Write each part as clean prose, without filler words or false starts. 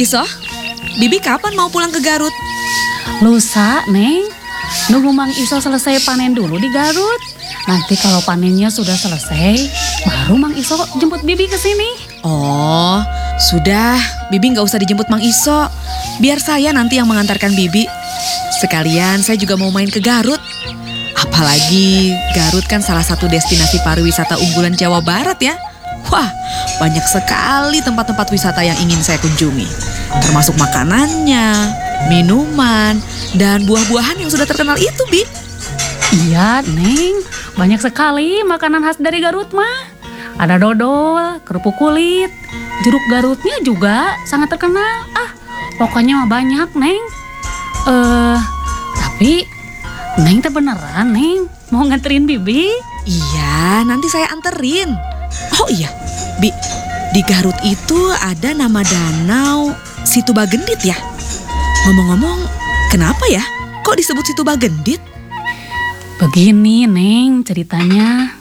Iso, Bibi kapan mau pulang ke Garut? Lusa, Neng. Nunggu Mang Iso selesai panen dulu di Garut. Nanti kalau panennya sudah selesai, baru Mang Iso jemput Bibi ke sini. Oh, sudah. Bibi nggak usah dijemput Mang Iso. Biar saya nanti yang mengantarkan Bibi. Sekalian saya juga mau main ke Garut. Apalagi Garut kan salah satu destinasi pariwisata unggulan Jawa Barat ya. Wah, banyak sekali tempat-tempat wisata yang ingin saya kunjungi. Termasuk makanannya, minuman, dan buah-buahan yang sudah terkenal itu, Bi. Iya, Neng. Banyak sekali makanan khas dari Garut mah. Ada dodol, kerupuk kulit, jeruk Garutnya juga sangat terkenal. Pokoknya mah banyak, Neng. Tapi Neng teh beneran, Neng mau nganterin Bibi? Iya, nanti saya anterin. Oh iya, Bi, di Garut itu ada nama danau Situbagendit ya? Ngomong-ngomong, kenapa ya? Kok disebut Situbagendit? Begini, Neng, ceritanya.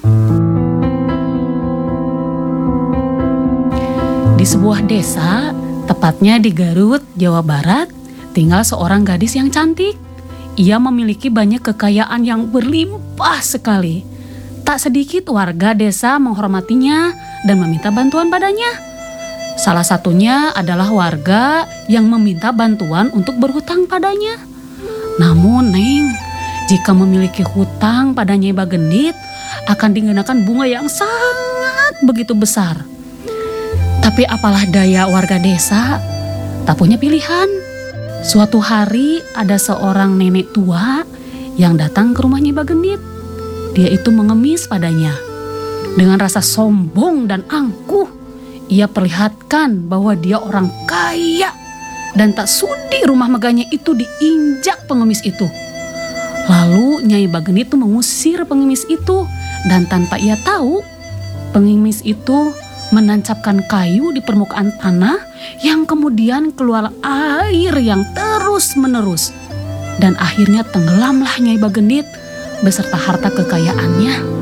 Di sebuah desa, tepatnya di Garut, Jawa Barat, tinggal seorang gadis yang cantik. Ia memiliki banyak kekayaan yang berlimpah sekali. Tak sedikit warga desa menghormatinya dan meminta bantuan padanya. Salah satunya adalah warga yang meminta bantuan untuk berhutang padanya. Namun, Neng, jika memiliki hutang pada Nyai Bagendit, akan dikenakan bunga yang sangat begitu besar. Tapi apalah daya warga desa, tak punya pilihan. Suatu hari ada seorang nenek tua yang datang ke rumah Nyai Bagendit. Dia itu mengemis padanya. Dengan rasa sombong dan angkuh, ia perlihatkan bahwa dia orang kaya dan tak sudi rumah megahnya itu diinjak pengemis itu. Lalu Nyai Bagendit itu mengusir pengemis itu, dan tanpa ia tahu, pengemis itu menancapkan kayu di permukaan tanah yang kemudian keluar air yang terus menerus. Dan akhirnya tenggelamlah Nyai Bagendit beserta harta kekayaannya.